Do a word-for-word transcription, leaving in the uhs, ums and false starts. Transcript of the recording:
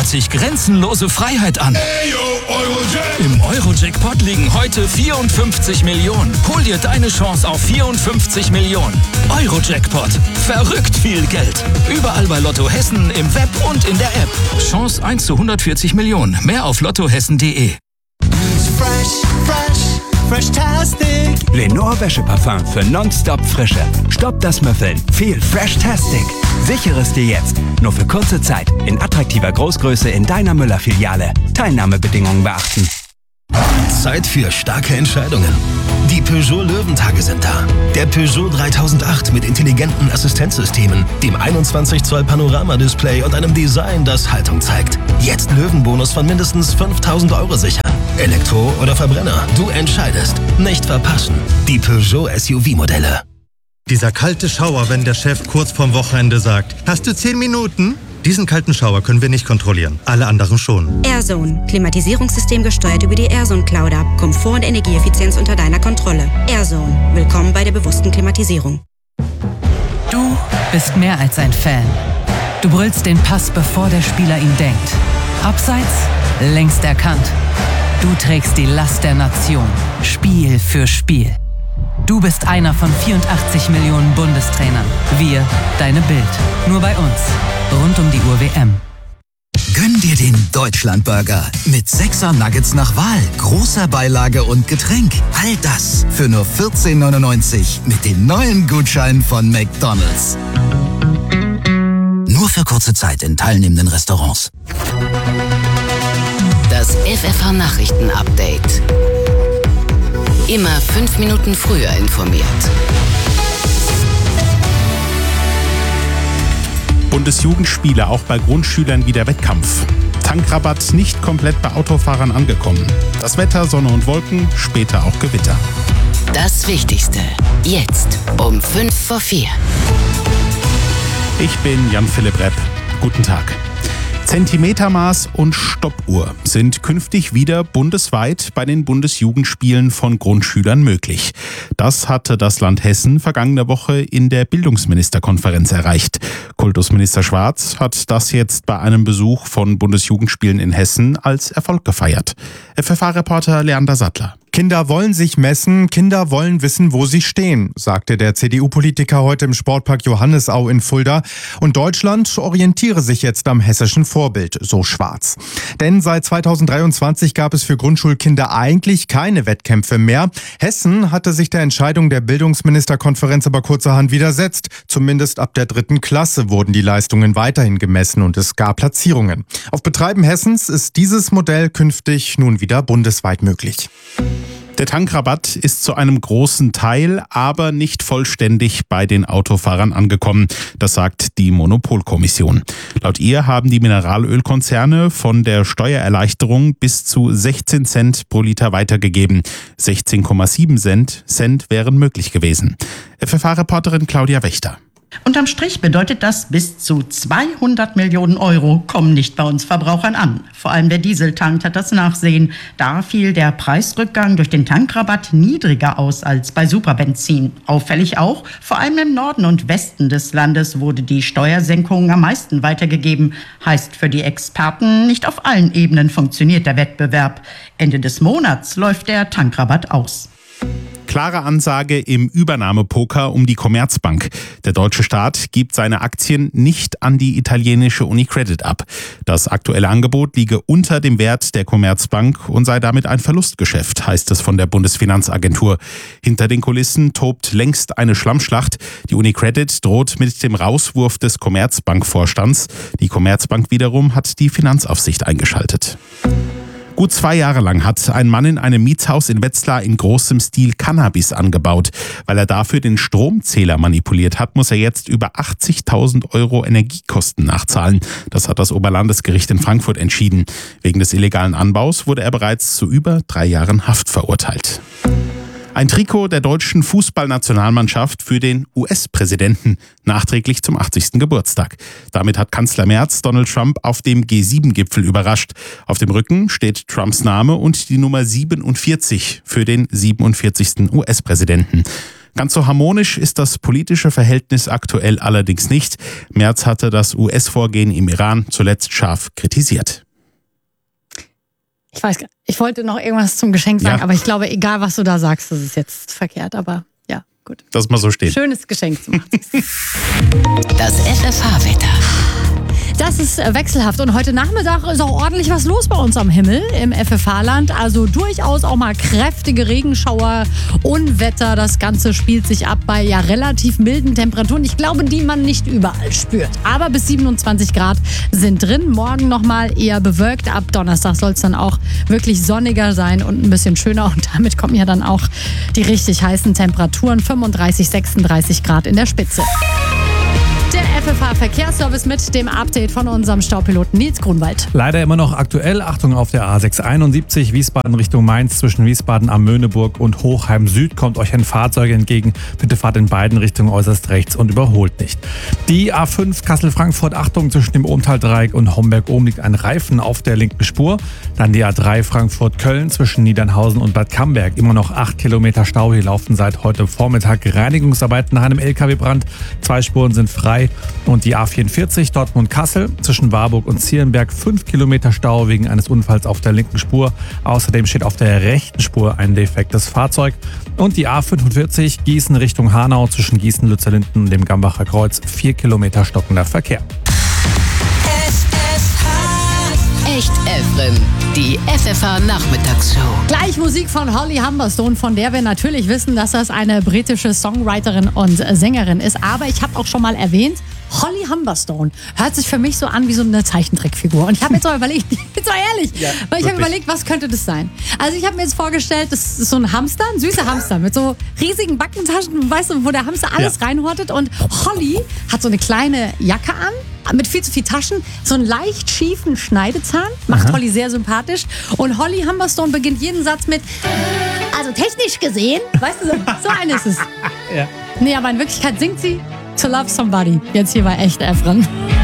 sich grenzenlose Freiheit an. Im Euro-Jackpot liegen heute vierundfünfzig Millionen. Hol dir deine Chance auf vierundfünfzig Millionen. Euro-Jackpot. Verrückt viel Geld. Überall bei Lotto Hessen, im Web und in der App. Chance eins zu hundertvierzig Millionen. Mehr auf lottohessen punkt de. Fresh, fresh, fresh-tastic. Lenore Wäscheparfum für nonstop Frische. Stopp das Müffeln. Viel Fresh-tastic. Sichere es dir jetzt. Nur für kurze Zeit. In attraktiver Großgröße in deiner Müller-Filiale. Teilnahmebedingungen beachten. Zeit für starke Entscheidungen. Die Peugeot Löwentage sind da. Der Peugeot dreitausendacht mit intelligenten Assistenzsystemen, dem einundzwanzig Zoll Panorama-Display und einem Design, das Haltung zeigt. Jetzt Löwenbonus von mindestens fünftausend Euro sichern. Elektro oder Verbrenner, du entscheidest. Nicht verpassen. Die Peugeot S U V-Modelle. Dieser kalte Schauer, wenn der Chef kurz vorm Wochenende sagt, hast du zehn Minuten? Diesen kalten Schauer können wir nicht kontrollieren, alle anderen schon. AirZone. Klimatisierungssystem gesteuert über die AirZone Cloud App. Komfort und Energieeffizienz unter deiner Kontrolle. AirZone. Willkommen bei der bewussten Klimatisierung. Du bist mehr als ein Fan. Du brüllst den Pass, bevor der Spieler ihn denkt. Abseits, längst erkannt. Du trägst die Last der Nation. Spiel für Spiel. Du bist einer von vierundachtzig Millionen Bundestrainern. Wir, deine Bild. Nur bei uns. Rund um die Uhr W M. Gönn dir den Deutschlandburger mit sechser Nuggets nach Wahl, großer Beilage und Getränk. All das für nur vierzehn neunundneunzig mit dem neuen Gutschein von McDonald's. Nur für kurze Zeit in teilnehmenden Restaurants. Das F F H-Nachrichten-Update. Immer fünf Minuten früher informiert. Bundesjugendspiele auch bei Grundschülern wieder Wettkampf. Tankrabatt nicht komplett bei Autofahrern angekommen. Das Wetter, Sonne und Wolken, später auch Gewitter. Das Wichtigste. Jetzt um fünf vor vier. Ich bin Jan-Philipp Repp. Guten Tag. Zentimetermaß und Stoppuhr sind künftig wieder bundesweit bei den Bundesjugendspielen von Grundschülern möglich. Das hatte das Land Hessen vergangene Woche in der Bildungsministerkonferenz erreicht. Kultusminister Schwarz hat das jetzt bei einem Besuch von Bundesjugendspielen in Hessen als Erfolg gefeiert. F F H-Reporter Leander Sattler. Kinder wollen sich messen, Kinder wollen wissen, wo sie stehen, sagte der C D U-Politiker heute im Sportpark Johannisau in Fulda. Und Deutschland orientiere sich jetzt am hessischen Vorbild, so Schwarz. Denn seit zweitausenddreiundzwanzig gab es für Grundschulkinder eigentlich keine Wettkämpfe mehr. Hessen hatte sich der Entscheidung der Bildungsministerkonferenz aber kurzerhand widersetzt. Zumindest ab der dritten Klasse wurden die Leistungen weiterhin gemessen und es gab Platzierungen. Auf Betreiben Hessens ist dieses Modell künftig nun wieder bundesweit möglich. Der Tankrabatt ist zu einem großen Teil, aber nicht vollständig bei den Autofahrern angekommen. Das sagt die Monopolkommission. Laut ihr haben die Mineralölkonzerne von der Steuererleichterung bis zu sechzehn Cent pro Liter weitergegeben. sechzehn Komma sieben Cent wären möglich gewesen. F F H-Reporterin Claudia Wächter. Unterm Strich bedeutet das, bis zu zweihundert Millionen Euro kommen nicht bei uns Verbrauchern an. Vor allem der Dieseltank hat das Nachsehen. Da fiel der Preisrückgang durch den Tankrabatt niedriger aus als bei Superbenzin. Auffällig auch, vor allem im Norden und Westen des Landes wurde die Steuersenkung am meisten weitergegeben. Heißt für die Experten, nicht auf allen Ebenen funktioniert der Wettbewerb. Ende des Monats läuft der Tankrabatt aus. Klare Ansage im Übernahmepoker um die Commerzbank. Der deutsche Staat gibt seine Aktien nicht an die italienische UniCredit ab. Das aktuelle Angebot liege unter dem Wert der Commerzbank und sei damit ein Verlustgeschäft, heißt es von der Bundesfinanzagentur. Hinter den Kulissen tobt längst eine Schlammschlacht. Die UniCredit droht mit dem Rauswurf des Commerzbank-Vorstands. Die Commerzbank wiederum hat die Finanzaufsicht eingeschaltet. Gut zwei Jahre lang hat ein Mann in einem Mietshaus in Wetzlar in großem Stil Cannabis angebaut. Weil er dafür den Stromzähler manipuliert hat, muss er jetzt über achtzigtausend Euro Energiekosten nachzahlen. Das hat das Oberlandesgericht in Frankfurt entschieden. Wegen des illegalen Anbaus wurde er bereits zu über drei Jahren Haft verurteilt. Ein Trikot der deutschen Fußballnationalmannschaft für den U S-Präsidenten, nachträglich zum achtzigsten Geburtstag. Damit hat Kanzler Merz Donald Trump auf dem G sieben Gipfel überrascht. Auf dem Rücken steht Trumps Name und die Nummer siebenundvierzig für den siebenundvierzigsten U S-Präsidenten. Ganz so harmonisch ist das politische Verhältnis aktuell allerdings nicht. Merz hatte das U S-Vorgehen im Iran zuletzt scharf kritisiert. Ich weiß gar nicht, ich wollte noch irgendwas zum Geschenk sagen, Ja. aber ich glaube, egal was du da sagst, das ist jetzt verkehrt, aber ja, gut. Das mal so stehen. Schönes Geschenk zu machen. Das F F H-Wetter. Das ist äh, wechselhaft und heute Nachmittag ist auch ordentlich was los bei uns am Himmel im F F H-Land. Also durchaus auch mal kräftige Regenschauer, Unwetter. Das Ganze spielt sich ab bei ja relativ milden Temperaturen. Ich glaube, die man nicht überall spürt. Aber bis siebenundzwanzig Grad sind drin. Morgen nochmal eher bewölkt. Ab Donnerstag soll es dann auch wirklich sonniger sein und ein bisschen schöner. Und damit kommen ja dann auch die richtig heißen Temperaturen. fünfunddreißig, sechsunddreißig Grad in der Spitze. Der F F H-Verkehrsservice mit dem Update von unserem Staupiloten Nils Grunwald. Leider immer noch aktuell. Achtung auf der A sechshunderteinundsiebzig Wiesbaden Richtung Mainz zwischen Wiesbaden am Möhneburg und Hochheim Süd kommt euch ein Fahrzeug entgegen. Bitte fahrt in beiden Richtungen äußerst rechts und überholt nicht. Die A fünf Kassel-Frankfurt, Achtung, zwischen dem Ohmtal-Dreieck und Homberg-Ohm liegt ein Reifen auf der linken Spur. Dann die A drei Frankfurt-Köln zwischen Niedernhausen und Bad Camberg. Immer noch acht Kilometer Stau. Hier laufen seit heute Vormittag Reinigungsarbeiten nach einem L K W-Brand. Zwei Spuren sind frei. Und die A vierundvierzig Dortmund-Kassel zwischen Warburg und Zierenberg fünf Kilometer Stau wegen eines Unfalls auf der linken Spur. Außerdem steht auf der rechten Spur ein defektes Fahrzeug. Und die A fünfundvierzig Gießen Richtung Hanau zwischen Gießen-Lützellinden und dem Gambacher Kreuz vier Kilometer stockender Verkehr. Echt Evren, die F F H-Nachmittagsshow. Gleich Musik von Holly Humberstone, von der wir natürlich wissen, dass das eine britische Songwriterin und Sängerin ist. Aber ich habe auch schon mal erwähnt, Holly Humberstone hört sich für mich so an wie so eine Zeichentrickfigur. Und ich habe jetzt mal überlegt, jetzt mal ehrlich, Ja, weil ich habe wirklich. überlegt, was könnte das sein? Also ich habe mir jetzt vorgestellt, das ist so ein Hamster, ein süßer Hamster mit so riesigen Backentaschen, weißt du, wo der Hamster alles Ja. reinhortet. Und Holly hat so eine kleine Jacke an, mit viel zu viel Taschen, so einen leicht schiefen Schneidezahn, macht Aha. Holly sehr sympathisch. Und Holly Humberstone beginnt jeden Satz mit, also technisch gesehen, weißt du, so, so eine ist es. Ja. Nee, aber in Wirklichkeit singt sie To Love Somebody. Jetzt hier bei Echt Evren.